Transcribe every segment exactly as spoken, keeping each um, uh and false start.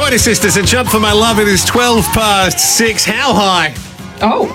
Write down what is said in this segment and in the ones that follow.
Pointer Sisters, a jump for my love. It is twelve past six. How high? Oh.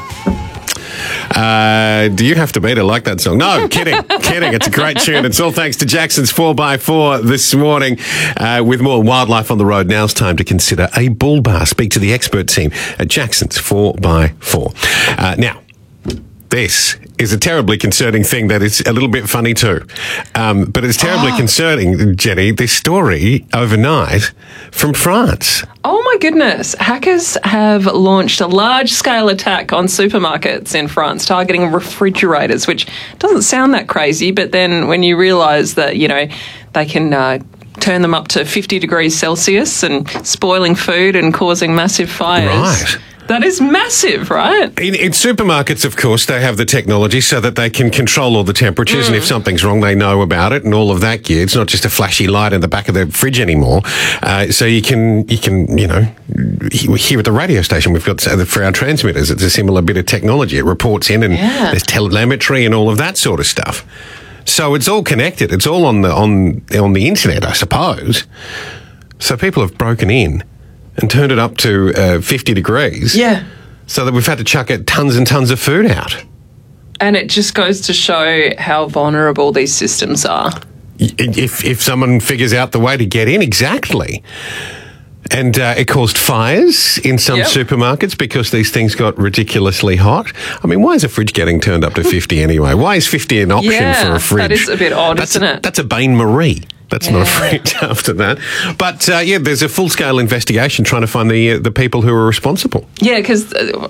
Uh, do you have to be to like that song? No, kidding, kidding. It's a great tune. It's all thanks to Jackson's four by four this morning. Uh, with more wildlife on the road, now it's time to consider a bull bar. Speak to the expert team at Jackson's four by four. Uh, now, this is a terribly concerning thing that is a little bit funny too. Um, but it's terribly oh. concerning, Jenny, this story overnight from France. Oh my goodness. Hackers have launched a large-scale attack on supermarkets in France targeting refrigerators, which doesn't sound that crazy, but then when you realise that, you know, they can uh, turn them up to fifty degrees Celsius and spoiling food and causing massive fires. Right. That is massive, right? In, in supermarkets, of course, they have the technology so that they can control all the temperatures, mm. and if something's wrong, they know about it and all of that gear. It's not just a flashy light in the back of the fridge anymore. Uh, so you can, you can, you know, here at the radio station, we've got for our transmitters, it's a similar bit of technology. It reports in, and yeah. there's telemetry and all of that sort of stuff. So it's all connected. It's all on the on on the internet, I suppose. So people have broken in and turned it up to uh, fifty degrees. Yeah. So that we've had to chuck it tons and tons of food out. And it just goes to show how vulnerable these systems are. If if someone figures out the way to get in, exactly. And uh, it caused fires in some yep. supermarkets because these things got ridiculously hot. I mean, why is a fridge getting turned up to fifty anyway? Why is fifty an option yeah, for a fridge? That is a bit odd, that's isn't a, it? That's a Bain-Marie. That's yeah. not a fridge after that. But, uh, yeah, there's a full-scale investigation trying to find the uh, the people who are responsible. Yeah, because Uh,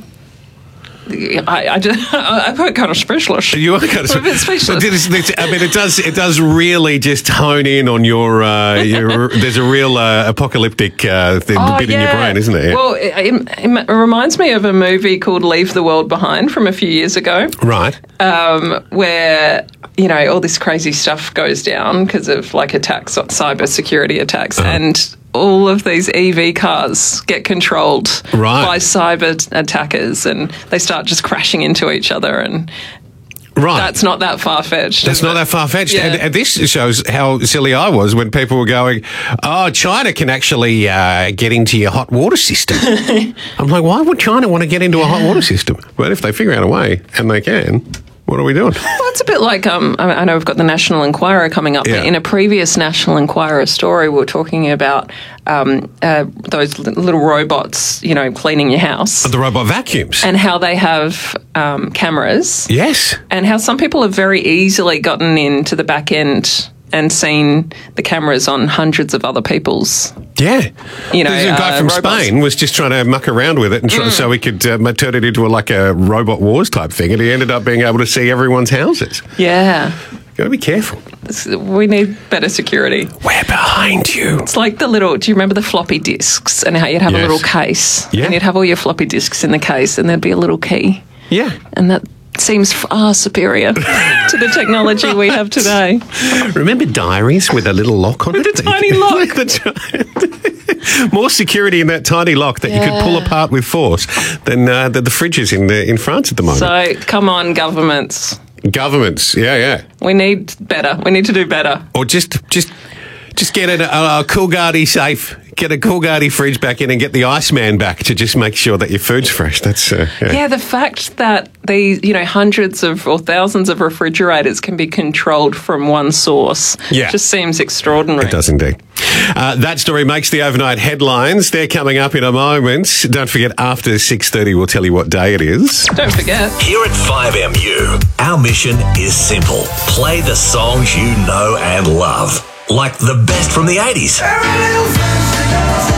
I, I just, I'm kind of speechless. You are kind of I'm a bit speechless. I mean, it does. It does really just hone in on your. Uh, your there's a real uh, apocalyptic uh, thing, oh, bit yeah. in your brain, isn't it? Yeah. Well, it, it, it reminds me of a movie called Leave the World Behind from a few years ago. Right. Um, where you know all this crazy stuff goes down because of like attacks, cyber security attacks, uh-huh. and all of these E V cars get controlled right. by cyber attackers, and they start just crashing into each other, and right. that's not that far-fetched. That's not it? that far-fetched. Yeah. And, and this shows how silly I was when people were going, oh, China can actually uh, get into your hot water system. I'm like, why would China want to get into yeah. a hot water system? But if they figure out a way, and they can, what are we doing? Well, it's a bit like, um, I know we've got the National Enquirer coming up, yeah. but in a previous National Enquirer story, we were talking about um, uh, those little robots, you know, cleaning your house. The robot vacuums. And how they have um, cameras. Yes. And how some people have very easily gotten into the back end and seen the cameras on hundreds of other people's. Yeah. You know, There's a guy uh, from robots. Spain was just trying to muck around with it and try, mm. so he could uh, turn it into a, like a robot wars type thing, and he ended up being able to see everyone's houses. Yeah. Got to be careful. We need better security. We're behind you. It's like the little, do you remember the floppy disks and how you'd have yes. a little case? Yeah. And you'd have all your floppy disks in the case and there'd be a little key. Yeah. And that seems far superior to the technology right. we have today. Remember diaries with a little lock on with it? The tiny lock. the More security in that tiny lock that yeah. you could pull apart with force than uh, the, the fridges in the, in France at the moment. So, come on, governments. Governments, yeah, yeah. We need better. We need to do better. Or just just, just get a, a, a Coolgardie safe. Get a Coolgardie fridge back in and get the Iceman back to just make sure that your food's fresh. That's uh, yeah. yeah. The fact that these, you know, hundreds of or thousands of refrigerators can be controlled from one source, yeah. just seems extraordinary. It does indeed. Uh, that story makes the overnight headlines. They're coming up in a moment. Don't forget, after six thirty, we'll tell you what day it is. Don't forget. Here at five M U, our mission is simple: play the songs you know and love. Like the best from the eighties.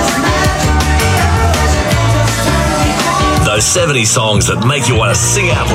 Those seventies songs that make you want to sing out loud.